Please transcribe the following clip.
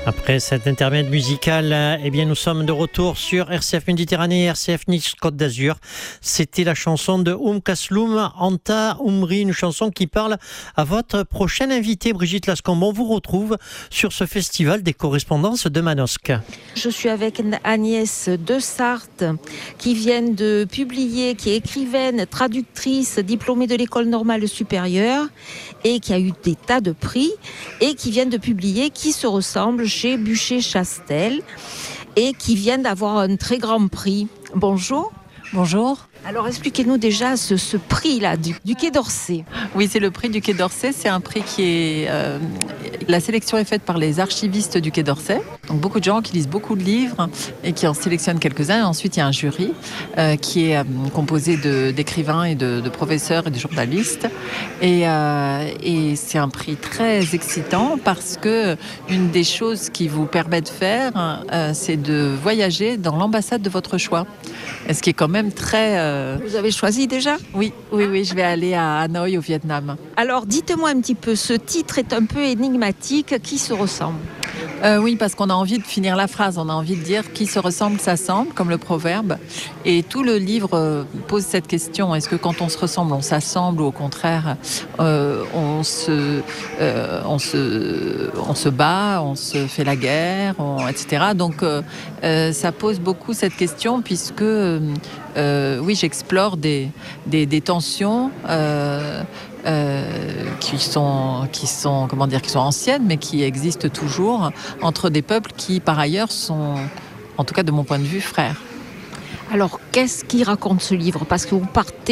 Après cet intermède musical, nous sommes de retour sur RCF Méditerranée et RCF Nice Côte d'Azur. C'était la chanson de Kasloum Anta Umri, une chanson qui parle à votre prochaine invitée, Brigitte Lascombes. On vous retrouve sur ce festival des correspondances de Manosque. Je suis avec Agnès de Sarthe qui vient de publier, qui est écrivaine, traductrice, diplômée de l'école normale supérieure et qui a eu des tas de prix et qui vient de publier Qui se ressemble chez Buchet-Chastel et qui vient d'avoir un très grand prix. Bonjour. Bonjour. Alors expliquez-nous déjà ce prix-là du Quai d'Orsay. Oui, c'est le prix du Quai d'Orsay. C'est un prix qui est... la sélection est faite par les archivistes du Quai d'Orsay. Donc beaucoup de gens qui lisent beaucoup de livres et qui en sélectionnent quelques-uns. Et ensuite, il y a un jury qui est composé d'écrivains et de professeurs et de journalistes. Et c'est un prix très excitant parce que une des choses qui vous permet de faire, c'est de voyager dans l'ambassade de votre choix. Ce qui est quand même très... Vous avez choisi déjà ? Oui, je vais aller à Hanoï au Vietnam. Alors dites-moi un petit peu, ce titre est un peu énigmatique, Qui se ressemble ? Oui, parce qu'on a envie de finir la phrase, on a envie de dire qui se ressemble s'assemble, comme le proverbe. Et tout le livre pose cette question, est-ce que quand on se ressemble, on s'assemble ou au contraire, on se bat, on se fait la guerre, etc. Donc ça pose beaucoup cette question puisque oui, j'explore des tensions qui sont anciennes, mais qui existent toujours entre des peuples qui, par ailleurs, sont, en tout cas de mon point de vue, frères. Alors, qu'est-ce qui raconte ce livre ? Parce que vous partez